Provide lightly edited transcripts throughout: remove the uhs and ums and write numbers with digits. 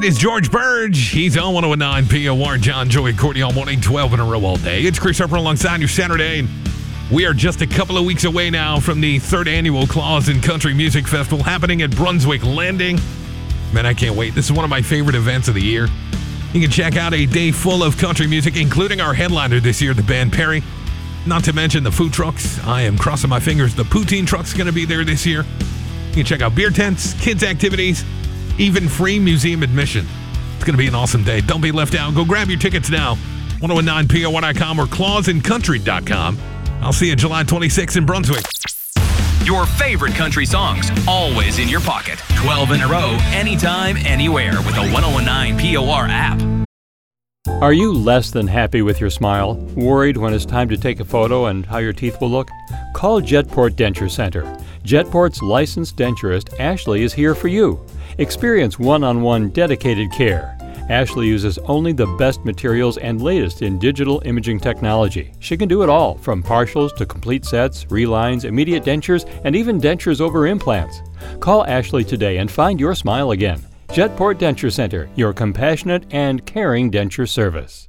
is George Burge. He's on 109 POR. John, Joey, Courtney all morning, 12 in a row all day. It's Chris Harper alongside your Saturday. And we are just a couple of weeks away now from the third annual Claus and Country Music Festival happening at Brunswick Landing. Man, I can't wait. This is one of my favorite events of the year. You can check out a day full of country music, including our headliner this year, the band Perry. Not to mention the food trucks. I am crossing my fingers. The poutine truck's going to be there this year. You can check out beer tents, kids' activities, even free museum admission. It's going to be an awesome day. Don't be left out. Go grab your tickets now. 1019POR.com or clausandcountry.com. I'll see you July 26th in Brunswick. Your favorite country songs, always in your pocket. 12 in a row, anytime, anywhere with a 1019 POR app. Are you less than happy with your smile? Worried when it's time to take a photo and how your teeth will look? Call Jetport Denture Center. Jetport's licensed denturist, Ashley, is here for you. Experience one-on-one dedicated care. Ashley uses only the best materials and latest in digital imaging technology. She can do it all, from partials to complete sets, relines, immediate dentures, and even dentures over implants. Call Ashley today and find your smile again. Jetport Denture Center, your compassionate and caring denture service.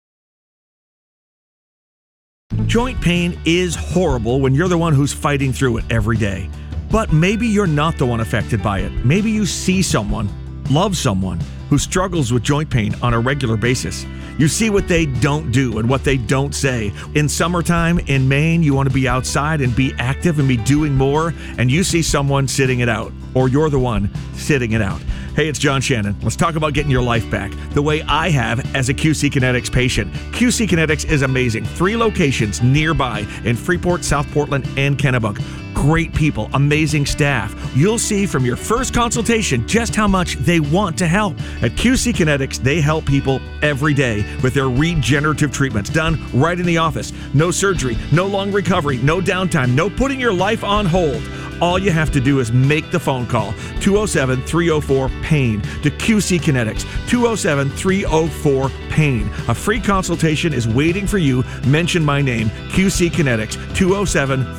Joint pain is horrible when you're the one who's fighting through it every day. But maybe you're not the one affected by it. Maybe you see someone, love someone, who struggles with joint pain on a regular basis. You see what they don't do and what they don't say. In summertime in Maine, you want to be outside and be active and be doing more, and you see someone sitting it out, or you're the one sitting it out. Hey, it's John Shannon. Let's talk about getting your life back the way I have as a QC Kinetics patient. QC Kinetics is amazing. 3 locations nearby in Freeport, South Portland, and Kennebunk. Great people, amazing staff. You'll see from your first consultation just how much they want to help. At QC Kinetics, they help people every day with their regenerative treatments done right in the office. No surgery, no long recovery, no downtime, no putting your life on hold. All you have to do is make the phone call, 207-304-PAIN, to QC Kinetics, 207-304-PAIN. A free consultation is waiting for you. Mention my name, QC Kinetics,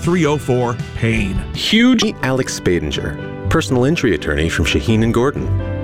207-304-PAIN. Huge. Alex Spadinger, personal injury attorney from Shaheen & Gordon.